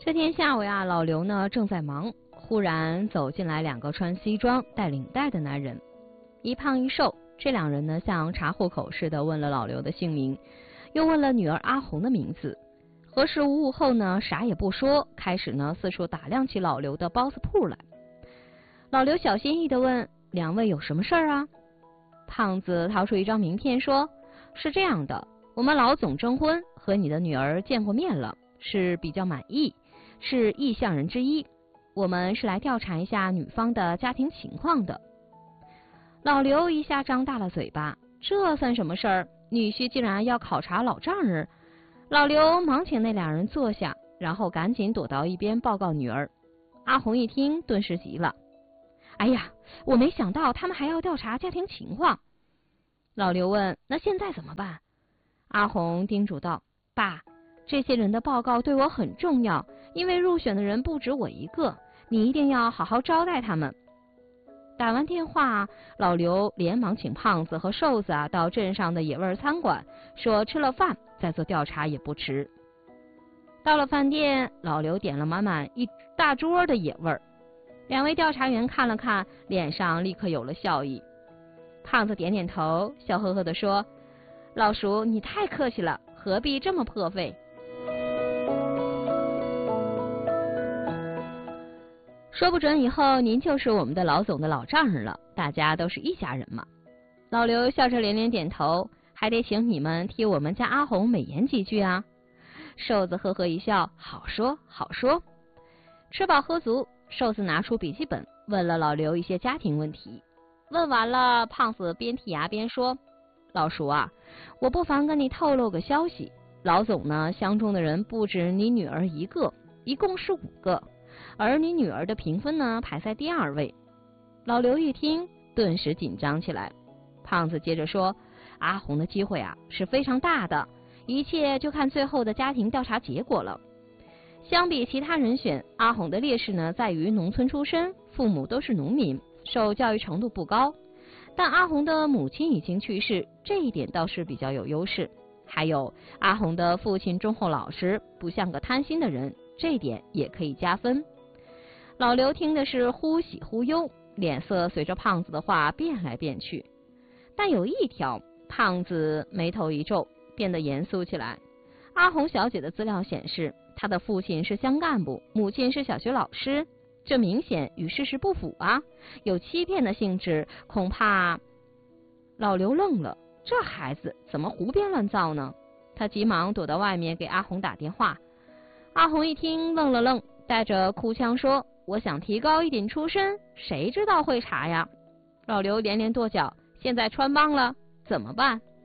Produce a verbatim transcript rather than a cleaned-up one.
这天下午呀，老刘呢正在忙，忽然走进来两个穿西装带领带的男人，一胖一瘦。这两人呢像查户口似的问了老刘的姓名，又问了女儿阿红的名字。核实无误后呢，啥也不说，开始呢四处打量起老刘的包子铺来。老刘小心翼翼地问：两位有什么事儿啊？胖子掏出一张名片说：是这样的，我们老总征婚，和你的女儿见过面了，是比较满意，是意向人之一，我们是来调查一下女方的家庭情况的。老刘一下张大了嘴巴，这算什么事儿？女婿竟然要考察老丈人。老刘忙请那两人坐下，然后赶紧躲到一边报告女儿。阿红一听顿时急了，哎呀，我没想到他们还要调查家庭情况。老刘问：那现在怎么办？阿红叮嘱道：爸，这些人的报告对我很重要，因为入选的人不止我一个，你一定要好好招待他们。打完电话，老刘连忙请胖子和瘦子啊到镇上的野味餐馆，说吃了饭再做调查也不迟。到了饭店，老刘点了满满一大桌的野味，两位调查员看了看，脸上立刻有了笑意。胖子点点头，笑呵呵地说：老叔，你太客气了，何必这么破费？说不准以后您就是我们的老总的老丈人了，大家都是一家人嘛。老刘笑着连连点头，还得请你们替我们家阿红美言几句啊。瘦子呵呵一笑，好说好说。吃饱喝足，瘦子拿出笔记本问了老刘一些家庭问题。问完了，胖子边剔牙边说：老叔啊，我不妨跟你透露个消息，老总呢相中的人不止你女儿一个，一共是五个，而你女儿的评分呢排在第二位。老刘一听顿时紧张起来。胖子接着说：阿红的机会啊是非常大的，一切就看最后的家庭调查结果了。相比其他人选，阿红的劣势呢在于农村出身，父母都是农民，受教育程度不高，但阿红的母亲已经去世，这一点倒是比较有优势。还有阿红的父亲忠厚老实，不像个贪心的人，这一点也可以加分。老刘听的是忽喜忽忧，脸色随着胖子的话变来变去。但有一条，胖子眉头一皱，变得严肃起来。阿红小姐的资料显示，她的父亲是乡干部，母亲是小学老师，这明显与事实不符啊，有欺骗的性质，恐怕……老刘愣了，这孩子怎么胡编乱造呢？他急忙躲到外面给阿红打电话。阿红一听愣了愣，带着哭腔说：我想提高一点出身，谁知道会查呀？老刘连连跺脚，现在穿帮了，怎么办？